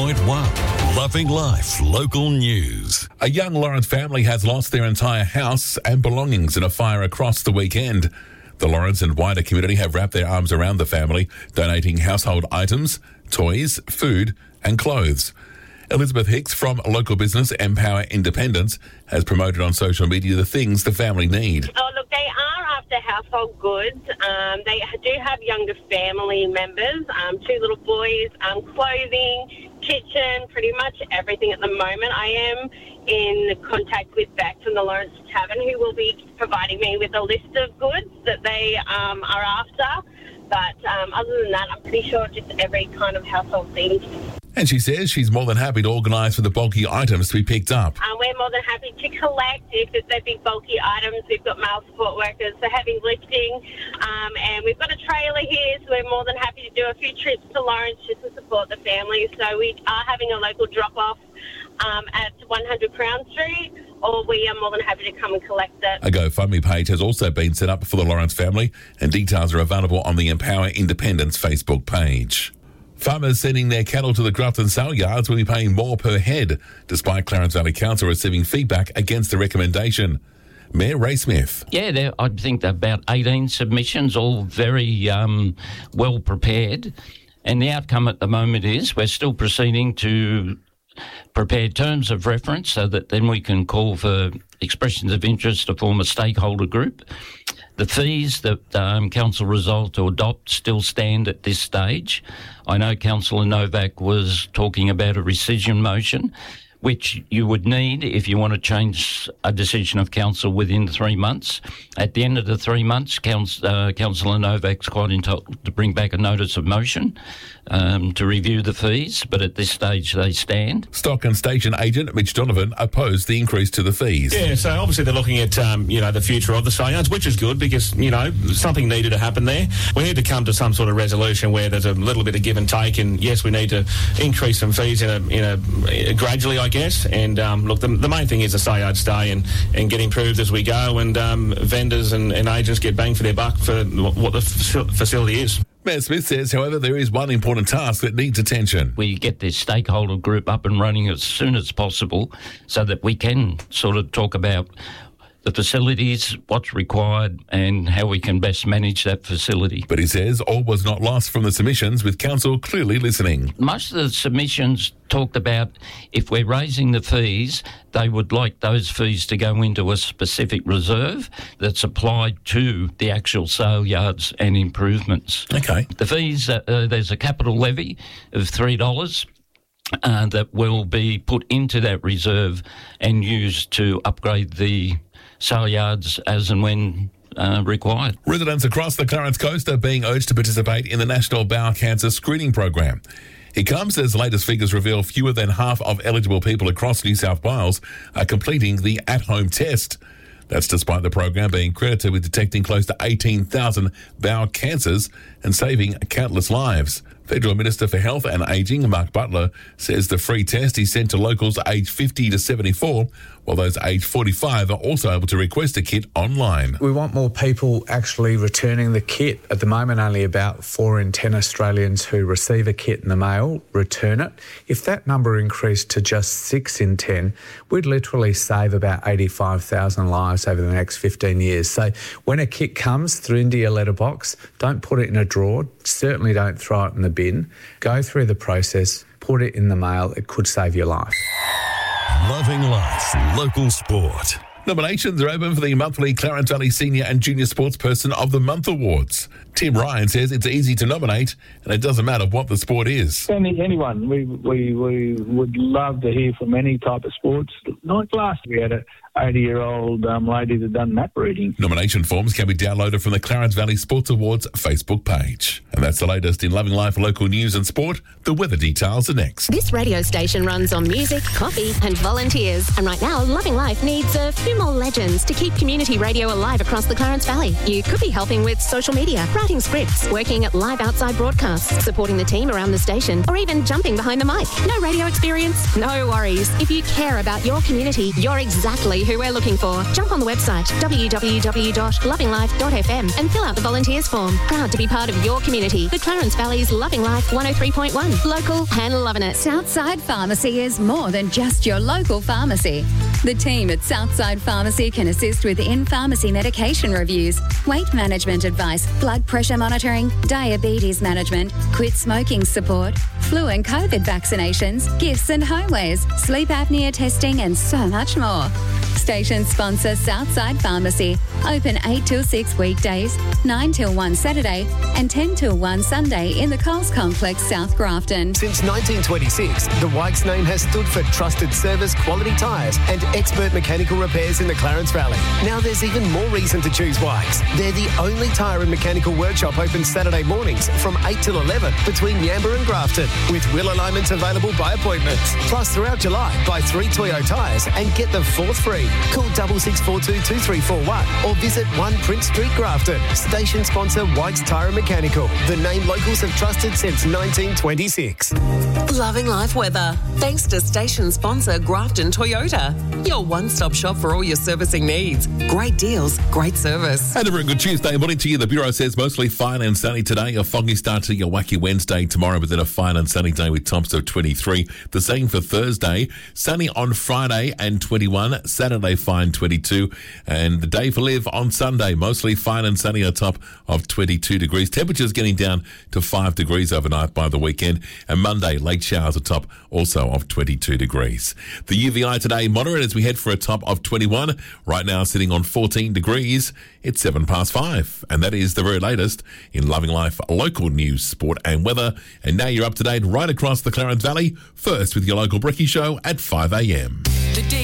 101.1 Loving Life Local News. A young Lawrence family has lost their entire house and belongings in a fire across the weekend. The Lawrence and wider community have wrapped their arms around the family, donating household items, toys, food and clothes. Elizabeth Hicks from local business Empower Independence has promoted on social media the things the family need. Oh, look, they are after household goods. They do have younger family members, 2 little boys, clothing, kitchen, pretty much everything at the moment. I am in contact with Beck from the Lawrence Tavern, who will be providing me with a list of goods that they are after. But other than that, I'm pretty sure just every kind of household thing. And she says she's more than happy to organise for the bulky items to be picked up. We're more than happy to collect if they're big bulky items. We've got male support workers for heavy lifting, and we've got a trailer here, so we're more than happy to do a few trips to Lawrence just to support the family. So we are having a local drop-off at 100 Crown Street, or we are more than happy to come and collect it. A GoFundMe page has also been set up for the Lawrence family, and details are available on the Empower Independence Facebook page. Farmers sending their cattle to the Grafton sale yards will be paying more per head, despite Clarence Valley Council receiving feedback against the recommendation. Mayor Ray Smith. Yeah, I think about 18 submissions, all very well prepared. And the outcome at the moment is we're still proceeding to prepare terms of reference so that then we can call for expressions of interest to form a stakeholder group. The fees that Council resolved to adopt still stand at this stage. I know Councillor Novak was talking about a rescission motion, which you would need if you want to change a decision of Council within 3 months. At the end of the 3 months, Councillor Novak's quite entitled to bring back a notice of motion to review the fees, but at this stage they stand. Stock and Station Agent Mitch Donovan opposed the increase to the fees. Yeah, so obviously they're looking at, the future of the sale yards, which is good because, something needed to happen there. We need to come to some sort of resolution where there's a little bit of give and take, and yes, we need to increase some fees in a gradually, I guess. And look, the main thing is the sale yards stay and get improved as we go, and vendors and agents get bang for their buck for what the facility is. Mayor Smith says, however, there is one important task that needs attention. We get this stakeholder group up and running as soon as possible so that we can sort of talk about the facilities, what's required and how we can best manage that facility. But he says all was not lost from the submissions, with Council clearly listening. Most of the submissions talked about if we're raising the fees, they would like those fees to go into a specific reserve that's applied to the actual sale yards and improvements. Okay. The fees, there's a capital levy of $3 that will be put into that reserve and used to upgrade the sale yards as and when required. Residents across the Clarence Coast are being urged to participate in the National Bowel Cancer Screening Program. It comes as latest figures reveal fewer than half of eligible people across New South Wales are completing the at-home test. That's despite the program being credited with detecting close to 18,000 bowel cancers and saving countless lives. Federal Minister for Health and Ageing, Mark Butler, says the free test is sent to locals aged 50 to 74, while those aged 45 are also able to request a kit online. We want more people actually returning the kit. At the moment, only about 4 in 10 Australians who receive a kit in the mail return it. If that number increased to just 6 in 10, we'd literally save about 85,000 lives over the next 15 years. So when a kit comes through into your letterbox, don't put it in a drawer, certainly don't throw it in the bin. Go through the process, put it in the mail. It could save your life. Loving Life Local Sport. Nominations are open for the monthly Clarence Valley Senior and Junior Sportsperson of the Month Awards. Tim Ryan says it's easy to nominate and it doesn't matter what the sport is. Anyone. We would love to hear from any type of sports. Like last, we had a 80-year-old lady that done map reading. Nomination forms can be downloaded from the Clarence Valley Sports Awards Facebook page. And that's the latest in Loving Life local news and sport. The weather details are next. This radio station runs on music, coffee and volunteers. And right now, Loving Life needs a few 2 more legends to keep community radio alive across the Clarence Valley. You could be helping with social media, writing scripts, working at live outside broadcasts, supporting the team around the station, or even jumping behind the mic. No radio experience? No worries. If you care about your community, you're exactly who we're looking for. Jump on the website www.lovinglife.fm and fill out the volunteers form. Proud to be part of your community. The Clarence Valley's Loving Life 103.1. Local and loving it. Southside Pharmacy is more than just your local pharmacy. The team at Southside Pharmacy can assist with in-pharmacy medication reviews, weight management advice, blood pressure monitoring, diabetes management, quit smoking support, flu and COVID vaccinations, gifts and homewares, sleep apnea testing and so much more. Station sponsor Southside Pharmacy. Open 8 till 6 weekdays, 9 till 1 Saturday and 10 till 1 Sunday in the Coles Complex, South Grafton. Since 1926, the Wykes name has stood for trusted service, quality tyres and expert mechanical repairs in the Clarence Valley. Now there's even more reason to choose Wykes. They're the only tyre and mechanical workshop open Saturday mornings from 8 till 11 between Yamba and Grafton, with wheel alignments available by appointment. Plus, throughout July, buy 3 Toyo tyres and get the 4th free. Call 6642 2341 or visit 1 Prince Street, Grafton. Station sponsor Wykes Tyre and Mechanical. The name locals have trusted since 1926. Loving life weather. Thanks to station sponsor Grafton Toyota. Your one-stop shop for all your servicing needs. Great deals, great service. And a very good Tuesday morning to you. The Bureau says mostly fine and sunny today. A foggy start to your wacky Wednesday tomorrow, but then a fine and sunny day with tops of 23. The same for Thursday. Sunny on Friday and 21. Saturday fine 22. And the day for live on Sunday. Mostly fine and sunny, a top of 22 degrees. Temperatures getting down to 5 degrees overnight by the weekend. And Monday, late showers, a top also of 22 degrees. The UVI today moderate as we head for a top of 21. Right now sitting on 14 degrees. It's 5:07. And that is the very latest in Loving Life local news, sport and weather. And now you're up to date right across the Clarence Valley. First with your local Brekkie Show at 5 a.m. The